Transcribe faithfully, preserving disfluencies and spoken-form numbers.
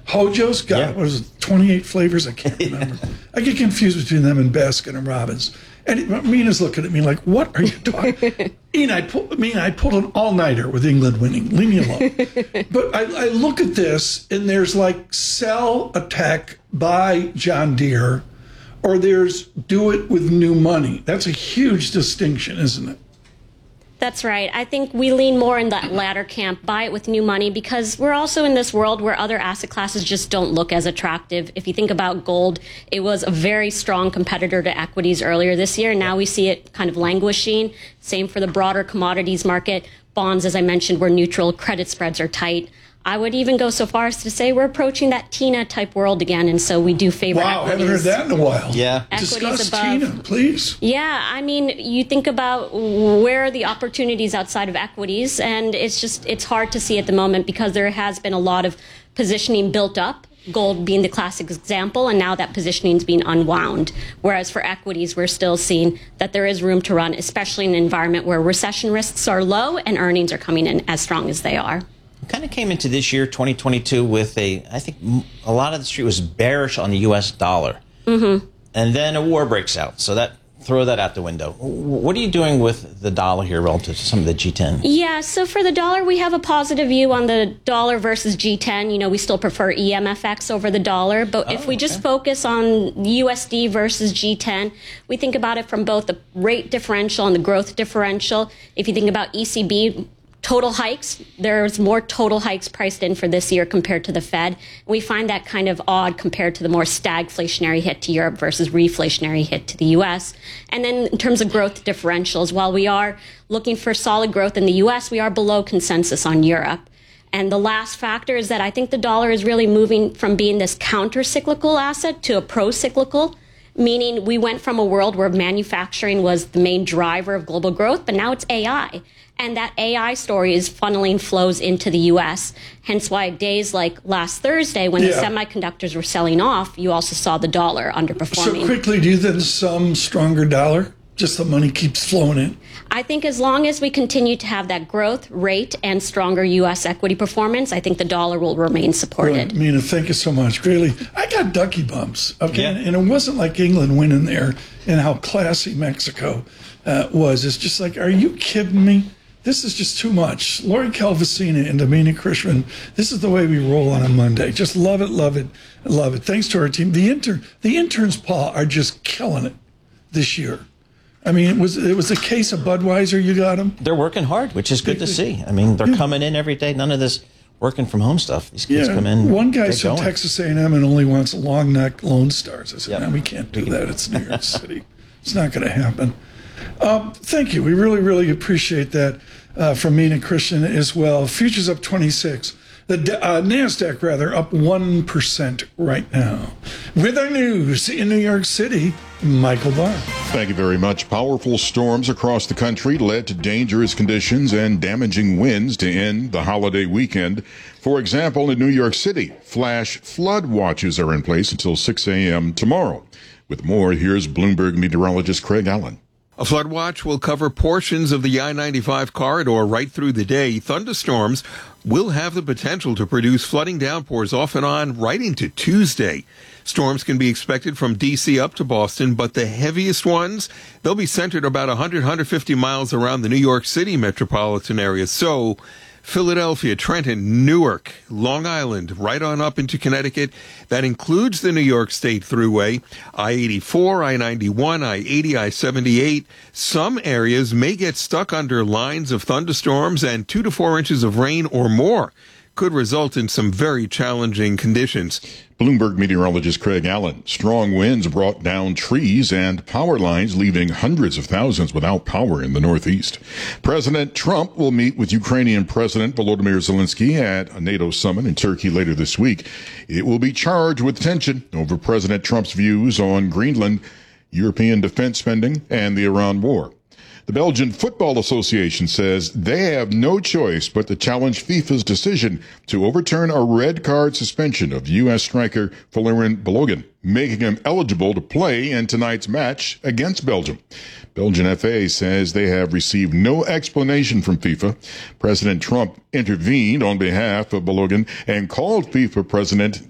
Hojo's got, Yeah. what is it, twenty-eight flavors? I can't remember. I get confused between them and Baskin and Robbins. And Mina's looking at me like, what are you talking? Ian, I pull, Mina, I pulled an all-nighter with England winning. Leave me alone. But I, I look at this, and there's like sell a tech, buy John Deere, or there's do it with new money. That's a huge distinction, isn't it? That's right. I think we lean more in that latter camp, buy it with new money, because we're also in this world where other asset classes just don't look as attractive. If you think about gold, it was a very strong competitor to equities earlier this year. Now we see it kind of languishing. Same for the broader commodities market. Bonds, as I mentioned, were neutral. Credit spreads are tight. I would even go so far as to say we're approaching that Tina type world again, and so we do favor Wow, equities. haven't heard that in a while. Yeah. Equities Discuss above. Tina, please. Yeah, I mean, you think about where are the opportunities outside of equities, and it's just, it's hard to see at the moment because there has been a lot of positioning built up, gold being the classic example, and now that positioning is being unwound. Whereas for equities, we're still seeing that there is room to run, especially in an environment where recession risks are low and earnings are coming in as strong as they are. Kind of came into this year, twenty twenty-two, with a, I think m- a lot of the street was bearish on the U S dollar. Mm-hmm. And then a war breaks out. So that throw that out the window. W- What are you doing with the dollar here relative to some of the G ten? Yeah, so for the dollar, we have a positive view on the dollar versus G ten. You know, we still prefer E M F X over the dollar. But Oh, if we just okay. focus on U S D versus G ten, we think about it from both the rate differential and the growth differential. If you think about E C B, total hikes, there's more total hikes priced in for this year compared to the Fed. We find that kind of odd compared to the more stagflationary hit to Europe versus reflationary hit to the U S. And then in terms of growth differentials, while we are looking for solid growth in the U S, we are below consensus on Europe. And the last factor is that I think the dollar is really moving from being this counter-cyclical asset to a pro-cyclical, meaning we went from a world where manufacturing was the main driver of global growth, but now it's A I. And that A I story is funneling flows into the U S. Hence why days like last Thursday, when Yeah. the semiconductors were selling off, you also saw the dollar So underperforming. quickly, do you then some stronger dollar? Just the money keeps flowing in. I think as long as we continue to have that growth rate and stronger U S equity performance, I think the dollar will remain supported. Brilliant. Mina, thank you so much. Greatly. I got ducky bumps, okay? Yeah. And it wasn't like England winning there and how classy Mexico uh, was. It's just like, are you kidding me? This is just too much. Lori Calvasina and Dominic Krishman, this is the way we roll on a Monday. Just love it, love it, love it. Thanks to our team. The intern, the interns, Paul, are just killing it this year. I mean, it was it was a case of Budweiser. You got them. They're working hard, which is good to see. I mean, they're coming in every day. None of this working from home stuff. These kids come in. One guy's get from going. Texas A and M and only wants long neck Lone Stars. I said, Yep. no, we can't do that. It's New York City. It's not going to happen. Um, thank you. We really, really appreciate that uh, from Mina Christian as well. Futures up twenty-six. The uh, NASDAQ, rather, up one percent right now. With our news in New York City, Michael Barr. Thank you very much. Powerful storms across the country led to dangerous conditions and damaging winds to end the holiday weekend. For example, in New York City, flash flood watches are in place until six a.m. tomorrow. With more, here's Bloomberg meteorologist Craig Allen. A flood watch will cover portions of the I ninety-five corridor right through the day. Thunderstorms will have the potential to produce flooding downpours off and on right into Tuesday. Storms can be expected from D C up to Boston, but the heaviest ones, they'll be centered about one hundred, one hundred fifty miles around the New York City metropolitan area. So Philadelphia, Trenton, Newark, Long Island, right on up into Connecticut. That includes the New York State Thruway, I eighty-four, I ninety-one, I eighty, I seventy-eight. Some areas may get stuck under lines of thunderstorms, and two to four inches of rain or more could result in some very challenging conditions. Bloomberg meteorologist Craig Allen. Strong winds brought down trees and power lines, leaving hundreds of thousands without power in the Northeast. President Trump will meet with Ukrainian President Volodymyr Zelensky at a NATO summit in Turkey later this week. It will be charged with tension over President Trump's views on Greenland, European defense spending, and the Iran war. The Belgian Football Association says they have no choice but to challenge FIFA's decision to overturn a red card suspension of U S striker Valérien Balogun, making him eligible to play in tonight's match against Belgium. Belgian F A says they have received no explanation from FIFA. President Trump intervened on behalf of Balogun and called FIFA President